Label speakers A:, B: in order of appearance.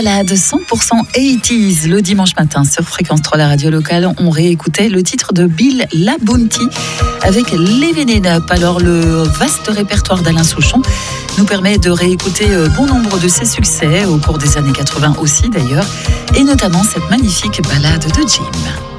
A: Balade 100% 80s le dimanche matin sur Fréquence 3, la radio locale. On réécoutait le titre de Bill La Bounty avec Living It Up. Alors le vaste répertoire d'Alain Souchon nous permet de réécouter bon nombre de ses succès au cours des années 80 aussi d'ailleurs, et notamment cette magnifique balade de Jim.